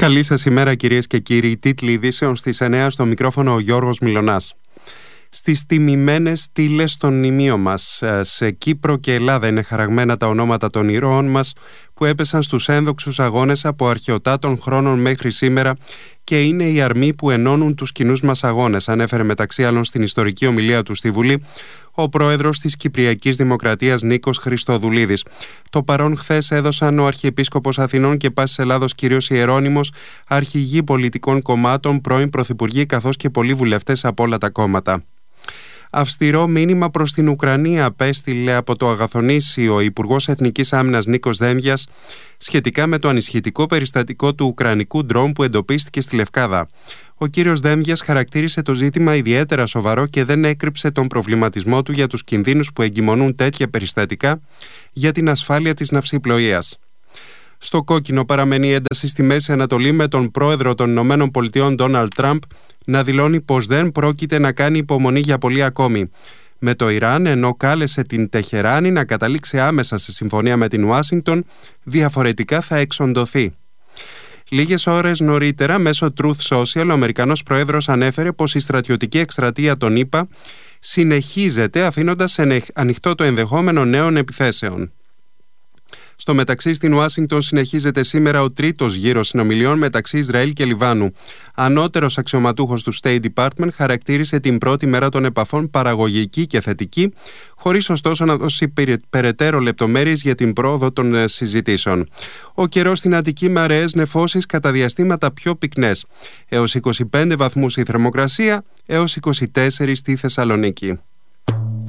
Καλή σας ημέρα, κυρίες και κύριοι. Τίτλοι ειδήσεων στις 9, στο μικρόφωνο ο Γιώργος Μιλωνάς. Στις τιμημένες στήλες των μνημείων μας, σε Κύπρο και Ελλάδα, είναι χαραγμένα τα ονόματα των ηρώων μας που έπεσαν στους ένδοξους αγώνες από αρχαιοτάτων χρόνων μέχρι σήμερα και είναι οι αρμοί που ενώνουν τους κοινούς μας αγώνες, ανέφερε μεταξύ άλλων στην ιστορική ομιλία του στη Βουλή ο πρόεδρος της Κυπριακής Δημοκρατίας Νίκος Χριστοδουλίδης. Το παρόν χθες έδωσαν ο Αρχιεπίσκοπος Αθηνών και Πάσης Ελλάδος κ. Ιερώνυμος, αρχηγοί πολιτικών κομμάτων, πρώην πρωθυπουργοί καθώς και πολλοί βουλευτές από όλα τα κόμματα. Αυστηρό μήνυμα προς την Ουκρανία απέστειλε από το Αγαθονήσι ο Υπουργός Εθνικής Άμυνας Νίκος Δένδιας σχετικά με το ανησυχητικό περιστατικό του ουκρανικού ντρόουν που εντοπίστηκε στη Λευκάδα. Ο κύριος Δένδιας χαρακτήρισε το ζήτημα ιδιαίτερα σοβαρό και δεν έκρυψε τον προβληματισμό του για τους κινδύνους που εγκυμονούν τέτοια περιστατικά για την ασφάλεια της ναυσιπλοείας. Στο κόκκινο παραμένει η ένταση στη Μέση Ανατολή, με τον πρόεδρο των ΗΠΑ Ντόναλντ Τραμπ να δηλώνει πως δεν πρόκειται να κάνει υπομονή για πολύ ακόμη. Με το Ιράν, ενώ κάλεσε την Τεχεράνη να καταλήξει άμεσα σε συμφωνία με την Ουάσιγκτον, διαφορετικά θα εξοντωθεί. Λίγες ώρες νωρίτερα, μέσω Truth Social, ο Αμερικανός Πρόεδρος ανέφερε πως η στρατιωτική εκστρατεία των ΗΠΑ συνεχίζεται, αφήνοντας ανοιχτό το ενδεχόμενο νέων επιθέσεων. Στο μεταξύ, στην Ουάσιγκτον συνεχίζεται σήμερα ο τρίτος γύρος συνομιλιών μεταξύ Ισραήλ και Λιβάνου. Ανώτερος αξιωματούχος του State Department χαρακτήρισε την πρώτη μέρα των επαφών παραγωγική και θετική, χωρίς ωστόσο να δώσει περαιτέρω λεπτομέρειες για την πρόοδο των συζητήσεων. Ο καιρός στην Αττική με αραιές νεφώσεις, κατά διαστήματα πιο πυκνές. Έως 25 βαθμούς η θερμοκρασία, έως 24 στη Θεσσαλονίκη.